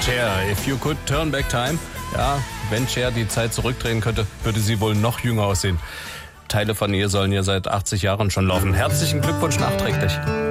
Cher, if you could turn back time. Ja, wenn Cher die Zeit zurückdrehen könnte, würde sie wohl noch jünger aussehen. Teile von ihr sollen ja seit 80 Jahren schon laufen. Herzlichen Glückwunsch nachträglich.